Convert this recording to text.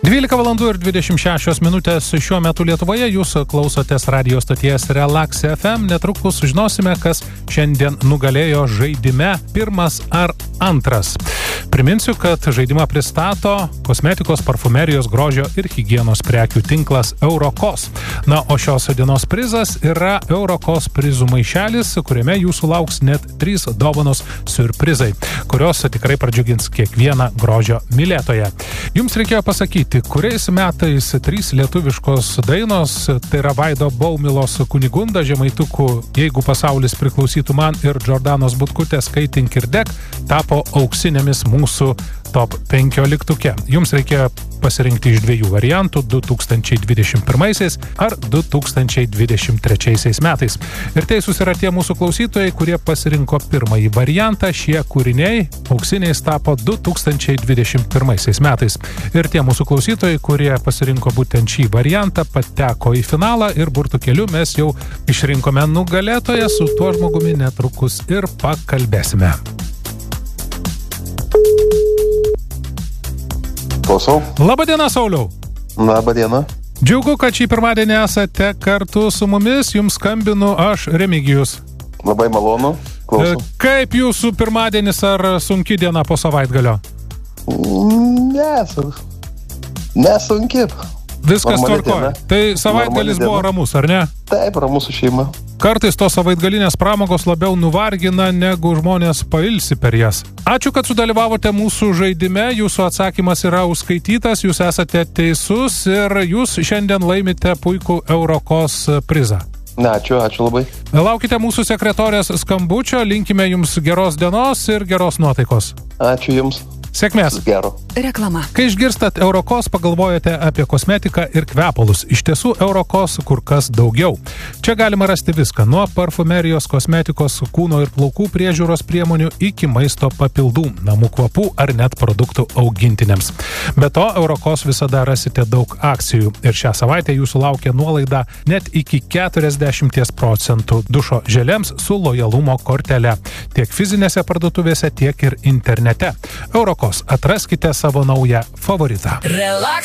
12 valandų ir 26 minutės šiuo metu Lietuvoje. Jūs klausotės radio stoties Relax FM. Netrukus sužinosime, kas šiandien nugalėjo žaidime pirmas ar antras. Priminsiu, kad žaidimą pristato kosmetikos, parfumerijos, grožio ir higienos prekių tinklas Eurokos. Na, o šios dienos prizas yra Eurokos prizų maišelis, kuriame jūsų lauks net 3 dovanos siurprizai, kurios tikrai pradžiugins kiekvieną grožio mylėtoją. Jums reikėjo pasakyti, kuriais metais 3 lietuviškos dainos, tai yra Vaido Baumilos Kunigunda, Žemaitukų Jeigu pasaulis priklausytų man ir Džordanos Butkutės Kaitink ir dek, tapo auksinėmis mūsų top 15. Jums reikėjo pasirinkti iš 2 variantų 2021 ar 2023 metais. Ir teisūs yra tie mūsų klausytojai, kurie pasirinko pirmąjį variantą. Šie kūriniai auksiniais tapo 2021 metais. Ir tie mūsų klausytojai, kurie pasirinko būtent šį variantą, pateko į finalą ir burtų keliu mes jau išrinkome nugalėtoją. Su tuo žmogumi netrukus ir pakalbėsime. Klausau. Labadiena, Sauliau. Labadiena. Džiaugu, kad šį pirmadienį esate kartu su mumis. Jums skambinu aš, Remigijus. Labai malonu. Klausau. Kaip jūsų pirmadienis, ar sunki diena po savaitgalio? Nesunki. Viskas tvarkoja. Tai savaitgalis buvo ramus, ar ne? Taip, ramus su šeima. Kartais tos savaitgalinės pramogos labiau nuvargina, negu žmonės pailsi per jas. Ačiū, kad sudalyvavote mūsų žaidime. Jūsų atsakymas yra užskaitytas, jūs esate teisus ir jūs šiandien laimite puikų Eurokos prizą. Ačiū labai. Laukite mūsų sekretorės skambučio, linkime jums geros dienos ir geros nuotaikos. Ačiū jums. Sėkmės. Gero. Reklama. Kai išgirstat Eurokos, pagalvojate apie kosmetiką ir kvepalus. Iš tiesų, Eurokos kur kas daugiau. Čia galima rasti viską, nuo parfumerijos, kosmetikos, kūno ir plaukų priežiūros priemonių iki maisto papildų, namų kvapų ar net produktų augintiniams. Be to, Eurokos visada rasite daug akcijų ir šią savaitę jūsų laukia nuolaida net iki 40% dušo želėms su lojalumo kortele. Tiek fizinėse parduotuvėse, tiek ir internete. Eurokos, atraskite savo naują favoritą. Relax